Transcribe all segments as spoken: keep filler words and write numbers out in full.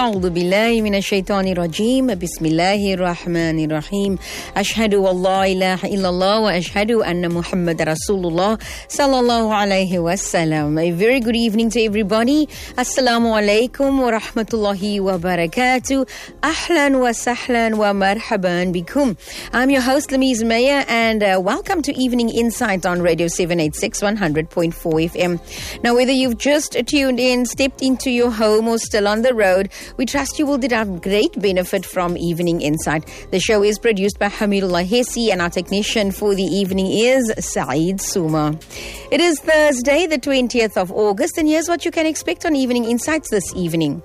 أعوذ بالله من الشيطان الرجيم بسم الله الرحمن الرحيم أشهد والله إله إلا الله وأشهد أن محمد رسول الله صلى الله عليه وسلم. A very good evening to everybody. Assalamu alaikum wa rahmatullahi wa barakatuh. Ahlan wa sahlan wa marhaban bikum. I'm your host Lamiz Maya and uh, welcome to Evening Insight on Radio seven eighty-six one hundred point four F M. Now whether you've just tuned in, stepped into your home or still on the road, we trust you will derive great benefit from Evening Insight. The show is produced by Hamidullah Hesi and our technician for the evening is Saeed Suma. It is Thursday, the twentieth of August, and here's what you can expect on Evening Insights this evening.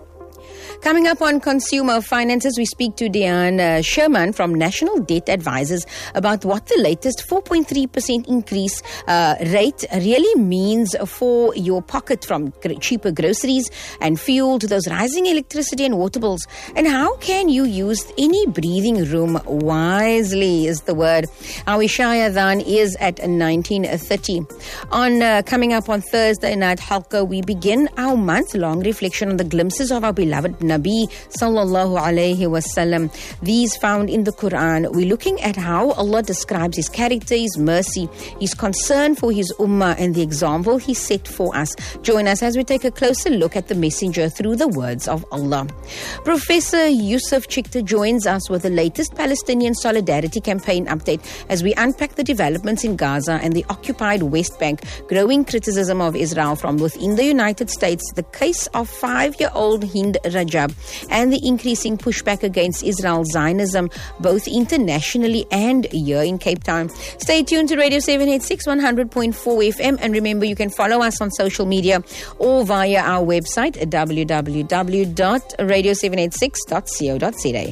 Coming up on Consumer Finances, we speak to Diane Sherman from National Debt Advisors about what the latest four point three percent increase uh, rate really means for your pocket, from cheaper groceries and fuel to those rising electricity and water bills. And how can you use any breathing room wisely is the word. Our Ishaya Dhan is at nineteen thirty. On uh, coming up on Thursday night, Halqa, we begin our month-long reflection on the glimpses of our beloved Nabi sallallahu alayhi wasallam. These found in the Quran. We're looking at how Allah describes His character, His mercy, His concern for His ummah and the example He set for us. Join us as we take a closer look at the messenger through the words of Allah. Professor Yusuf Chikta joins us with the latest Palestinian Solidarity Campaign update as we unpack the developments in Gaza and the occupied West Bank, growing criticism of Israel from within the United States, the case of five-year-old Hind Rajab, and the increasing pushback against Israel's Zionism, both internationally and here in Cape Town. Stay tuned to Radio seven eighty-six one hundred point four F M, and remember you can follow us on social media or via our website w w w dot radio seven eighty-six dot co dot za.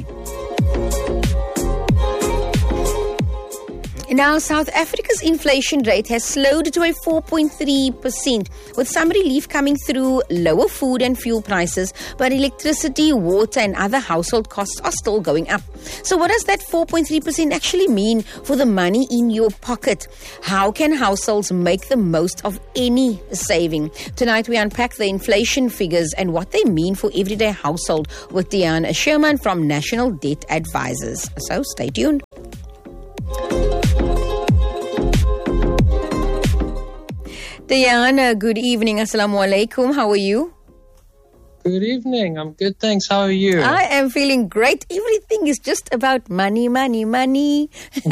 Now, South Africa's inflation rate has slowed to a four point three percent, with some relief coming through lower food and fuel prices, but electricity, water and other household costs are still going up. So what does that four point three percent actually mean for the money in your pocket? How can households make the most of any saving? Tonight we unpack the inflation figures and what they mean for everyday household with Diane Sherman from National Debt Advisors. So stay tuned. Diana, good evening. Assalamu alaikum. How are you? Good evening. I'm good, thanks. How are you? I am feeling great. Everything is just about money, money, money.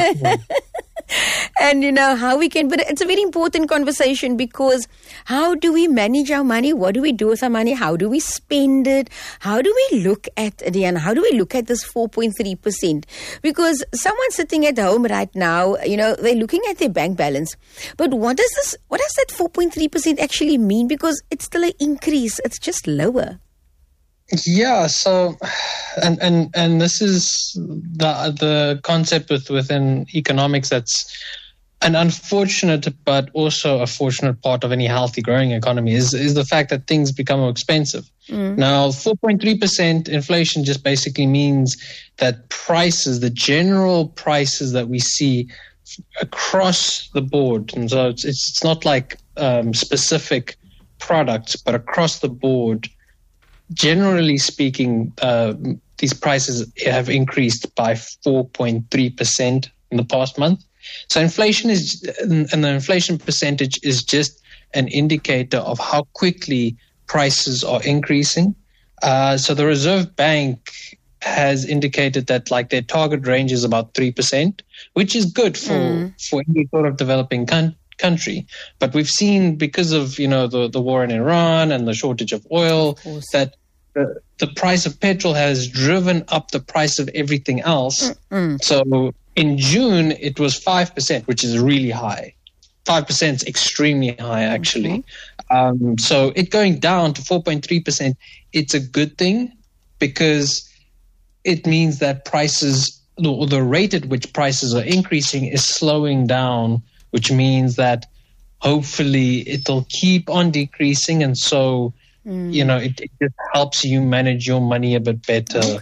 And you know how we can, but it's a very important conversation because how do we manage our money? What do we do with our money? How do we spend it? How do we look at, Diana, how do we look at this four point three percent? Because someone sitting at home right now, you know, they're looking at their bank balance. But what does this, what does that four point three percent actually mean? Because it's still an increase. It's just lower. Yeah, so, and, and, and this is the the concept with, within economics that's an unfortunate but also a fortunate part of any healthy growing economy is, is the fact that things become more expensive. Mm. Now, four point three percent inflation just basically means that prices, the general prices that we see across the board, and so it's, it's not like um, specific products, but across the board, generally speaking, uh, these prices have increased by four point three percent in the past month. So inflation is, and the inflation percentage is just an indicator of how quickly prices are increasing. Uh, so the Reserve Bank has indicated that like their target range is about three percent, which is good for, mm. for any sort of developing country. country. But we've seen, because of, you know, the, the war in Iran and the shortage of oil, of that the, the price of petrol has driven up the price of everything else. Mm-mm. So in June, it was five percent, which is really high. five percent is extremely high, actually. Mm-hmm. Um, so it going down to four point three percent, it's a good thing because it means that prices, or the rate at which prices are increasing is slowing down, which means that hopefully it'll keep on decreasing. And so, mm. you know, it, it just helps you manage your money a bit better. Okay.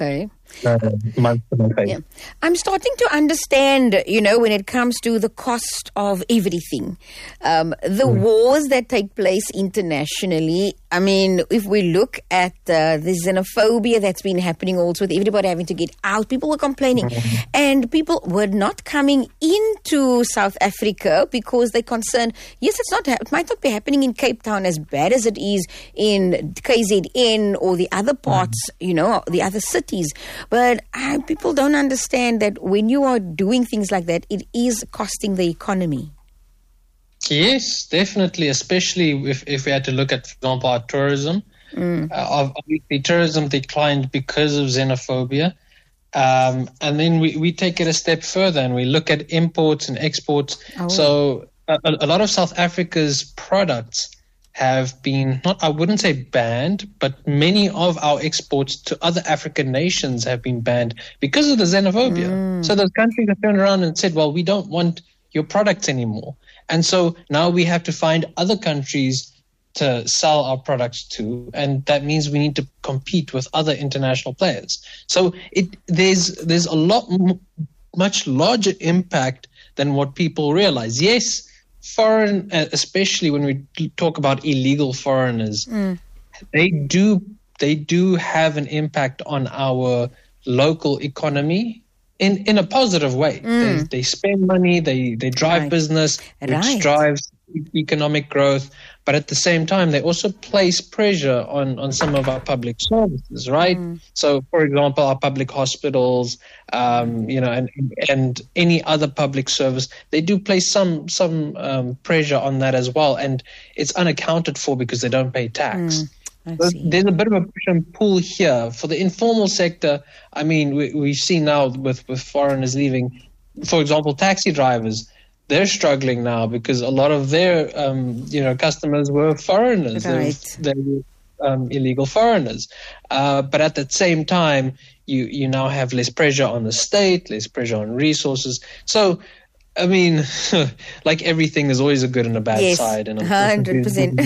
Uh, month to month. Yeah. I'm starting to understand, you know, when it comes to the cost of everything. Um, the mm. wars that take place internationally, I mean, if we look at uh, the xenophobia that's been happening also with everybody having to get out, people were complaining. Mm. And people were not coming into South Africa because they're concerned, yes, it's not, it might not be happening in Cape Town as bad as it is in K Z N or the other parts, mm. you know, the other cities. But uh, people don't understand that when you are doing things like that, it is costing the economy. Yes, definitely, especially if, if we had to look at, for example, our tourism. Mm. Uh, obviously, tourism declined because of xenophobia. Um, and then we, we take it a step further and we look at imports and exports. Oh. So a, a lot of South Africa's products have been, not I wouldn't say banned, but many of our exports to other African nations have been banned because of the xenophobia. Mm. So those countries have turned around and said, well, we don't want your products anymore. And so now we have to find other countries to sell our products to, and that means we need to compete with other international players. So it there's there's a lot m- much larger impact than what people realize. Yes, foreign, especially when we talk about illegal foreigners, mm. they do they do have an impact on our local economy in, in a positive way. Mm. They, they spend money, they, they drive right. business, which right. drives economic growth. But at the same time, they also place pressure on, on some of our public services, right? Mm. So, for example, our public hospitals, um, you know, and and any other public service, they do place some some um, pressure on that as well, and it's unaccounted for because they don't pay tax. Mm. So there's a bit of a push and pull here for the informal sector. I mean, we we see now with with foreigners leaving, for example, taxi drivers. They're struggling now because a lot of their, um, you know, customers were foreigners. Right. They were, they were um, illegal foreigners. Uh, but at the same time, you, you now have less pressure on the state, less pressure on resources. So, I mean, like everything, there's always a good and a bad yes, side. And one hundred percent.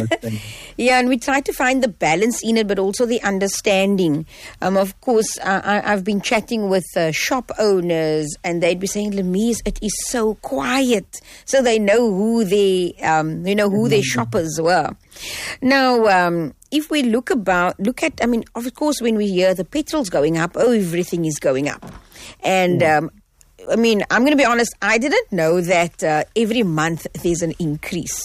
Yeah, and we try to find the balance in it, but also the understanding. Um, of course, uh, I, I've been chatting with uh, shop owners, and they'd be saying, Lemise, it is so quiet. So they know who they, um, you know, who mm-hmm. their shoppers were. Now, um, if we look about, look at, I mean, of course, when we hear the petrol's going up, oh, everything is going up. And, mm. um, I mean, I'm going to be honest, I didn't know that uh, every month there's an increase.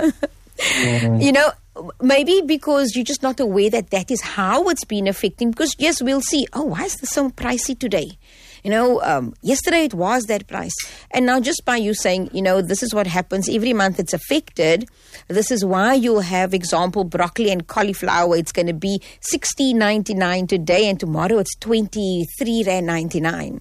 mm-hmm. You know, maybe because you're just not aware that that is how it's been affecting. Because, yes, we'll see, oh, why is this so pricey today? You know, um, yesterday it was that price. And now just by you saying, you know, this is what happens every month it's affected, this is why you'll have, example, broccoli and cauliflower. It's going to be sixteen ninety-nine today, and tomorrow it's twenty-three rand ninety-nine.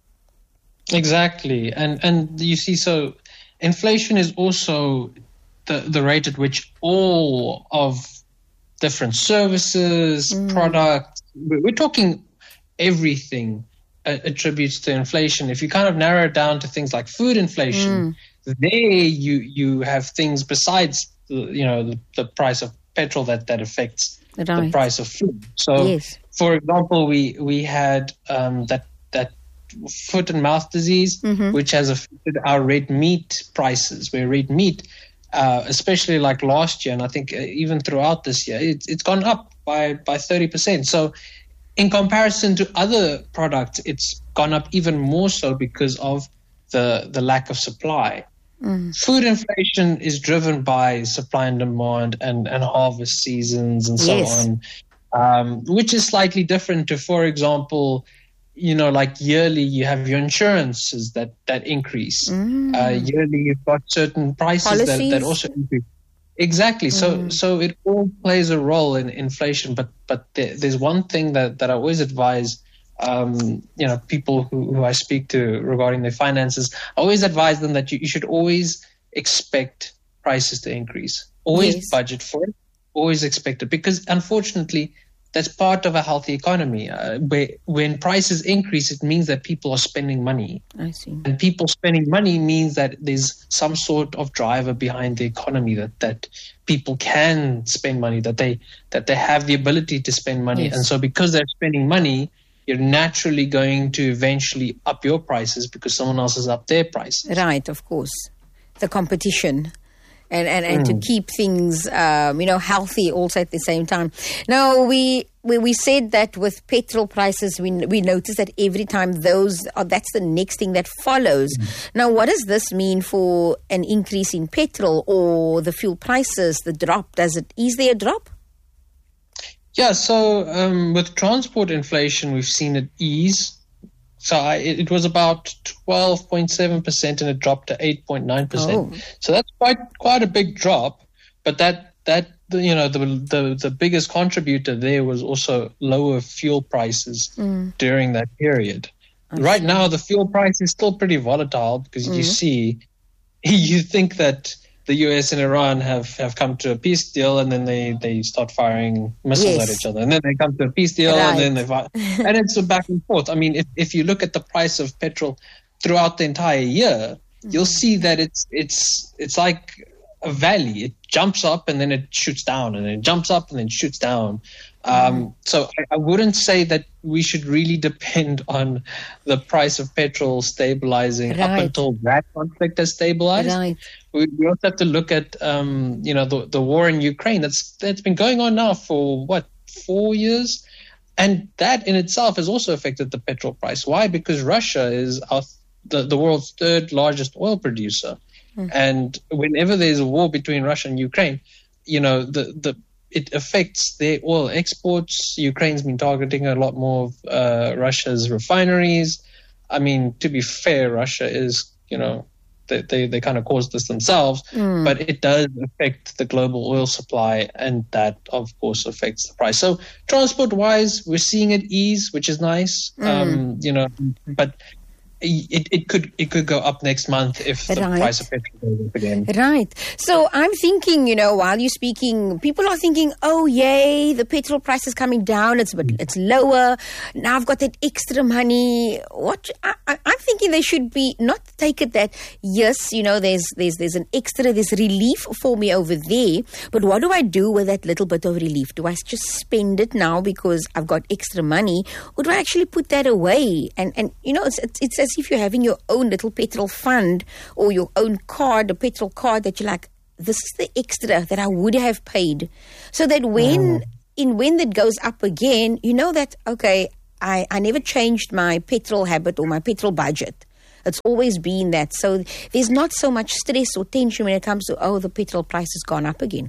Exactly. And and you see, so inflation is also the, the rate at which all of different services, mm. products, we're talking everything uh, attributes to inflation. If you kind of narrow it down to things like food inflation, mm. there you you have things besides the, you know the, the price of petrol that, that affects right. the price of food. So, yes. for example, we we had um, that that foot and mouth disease, mm-hmm. which has affected our red meat prices. Where red meat, uh, especially like last year, and I think uh, even throughout this year, it's it's gone up by by thirty percent. So, in comparison to other products, it's gone up even more so because of the the lack of supply. Mm. Food inflation is driven by supply and demand and, and harvest seasons and so yes. on, um, which is slightly different to, for example, you know, like yearly you have your insurances that, that increase. Mm. Uh, yearly you've got certain prices that, that also increase. Exactly. So mm. so it all plays a role in inflation. But but there, there's one thing that, that I always advise um, you know, people who, who I speak to regarding their finances. I always advise them that you, you should always expect prices to increase. Always yes. budget for it. Always expect it. Because unfortunately, that's part of a healthy economy. Uh, where, when prices increase, it means that people are spending money. I see. And people spending money means that there's some sort of driver behind the economy that, that people can spend money, that they that they have the ability to spend money. Yes. And so because they're spending money, you're naturally going to eventually up your prices because someone else has upped their prices. Right, of course. The competition. And and, and mm. to keep things, um, you know, healthy also at the same time. Now, we we, we said that with petrol prices, we we notice that every time those, uh, that's the next thing that follows. Mm. Now, what does this mean for an increase in petrol or the fuel prices, the drop? Does it, is there a drop? Yeah, so um, with transport inflation, we've seen it ease. So I, it was about twelve point seven percent and it dropped to eight point nine percent. Oh. So that's quite quite a big drop. But that, that you know, the, the, the biggest contributor there was also lower fuel prices mm. during that period. Okay. Right now, the fuel price is still pretty volatile because mm. you see, you think that the U S and Iran have, have come to a peace deal, and then they, they start firing missiles yes. at each other. And then they come to a peace deal, right. and then they fire. And it's a back and forth. I mean, if, if you look at the price of petrol throughout the entire year, mm-hmm. you'll see that it's it's it's like a valley. It jumps up and then it shoots down, and then it jumps up and then shoots down. Um, so I, I wouldn't say that we should really depend on the price of petrol stabilizing right. up until that conflict has stabilized. Right. We, we also have to look at, um, you know, the, the war in Ukraine. That's that's been going on now for, what, four years? And that in itself has also affected the petrol price. Why? Because Russia is our, the, the world's third largest oil producer. Mm. And whenever there's a war between Russia and Ukraine, you know, the the it affects their oil exports. Ukraine's been targeting a lot more of uh, Russia's refineries. I mean, to be fair, Russia is, you know, they they, they kind of caused this themselves, mm. but it does affect the global oil supply, and that, of course, affects the price. So transport-wise, we're seeing it ease, which is nice, mm. um, you know, but It, it could it could go up next month if the right. price of petrol goes up again. Right. So I'm thinking, you know, while you're speaking, people are thinking, oh, yay, the petrol price is coming down. It's it's lower. Now I've got that extra money. What I, I, I'm thinking they should be not take it that, yes, you know, there's there's there's an extra, there's relief for me over there. But what do I do with that little bit of relief? Do I just spend it now because I've got extra money? Or do I actually put that away? And, and you know, it's, it's, it's as if you're having your own little petrol fund or your own card, a petrol card that you're like, this is the extra that I would have paid. So that when, mm. in when that goes up again, you know that, okay, I, I never changed my petrol habit or my petrol budget. It's always been that. So there's not so much stress or tension when it comes to, oh, the petrol price has gone up again.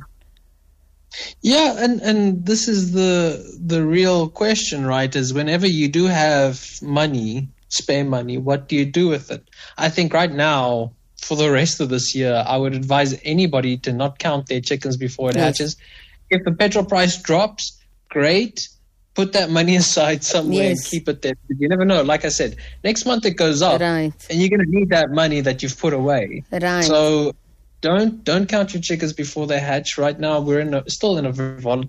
Yeah, and, and this is the the real question, right, is whenever you do have money, spare money, what do you do with it? I think right now, for the rest of this year, I would advise anybody to not count their chickens before it yes. hatches. If the petrol price drops, great. Put that money aside somewhere yes. and keep it there. You never know. Like I said, next month it goes up, right. and you're going to need that money that you've put away. Right. So don't don't count your chickens before they hatch. Right now, we're in a, still in a very volatile